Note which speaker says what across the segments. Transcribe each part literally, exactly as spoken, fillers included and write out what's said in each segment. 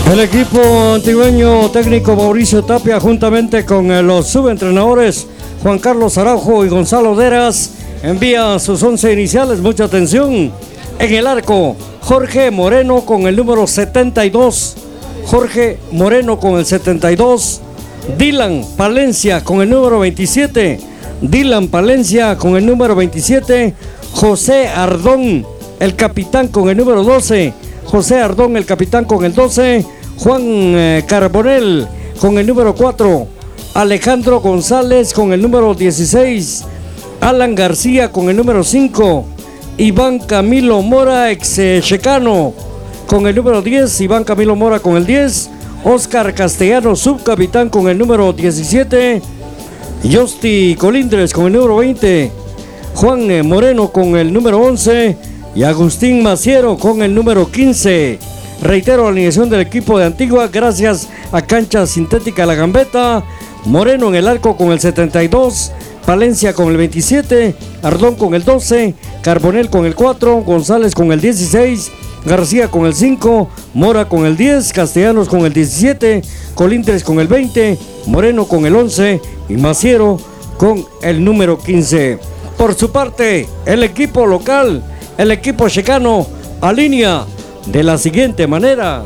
Speaker 1: El equipo antigüeño técnico Mauricio Tapia, juntamente con eh, los subentrenadores Juan Carlos Araujo y Gonzalo Deras, envía sus once iniciales. Mucha atención. En el arco, Jorge Moreno con el número setenta y dos. Jorge Moreno con el setenta y dos. Dylan Palencia con el número veintisiete. Dylan Palencia con el número veintisiete. José Ardón, el capitán, con el número doce. José Ardón, el capitán, con el doce. Juan eh, Carbonell con el número cuatro. Alejandro González con el número dieciséis. Alan García con el número cinco. Iván Camilo Mora, ex eh, checano, con el número diez. Iván Camilo Mora con el diez. Oscar Castellano, subcapitán, con el número diecisiete. Yosti Colindres con el número veinte. Juan eh, Moreno con el número once. Y Agustín Maciero con el número quince. Reitero la alineación del equipo de Antigua, gracias a Cancha Sintética La Gambeta. Moreno en el arco con el setenta y dos. Palencia con el veintisiete. Ardón con el doce. Carbonell con el cuatro. González con el dieciséis. García con el cinco. Mora con el diez. Castellanos con el diecisiete. Colindres con el veinte. Moreno con el once. Y Maciero con el número quince. Por su parte, el equipo local, el equipo checano, alinea de la siguiente manera.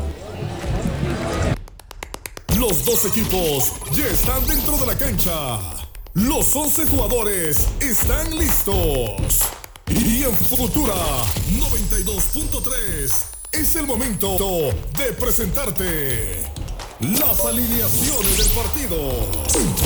Speaker 2: Los dos equipos ya están dentro de la cancha. Los once jugadores están listos. Y en Futura noventa y dos punto tres es el momento de presentarte las alineaciones del partido.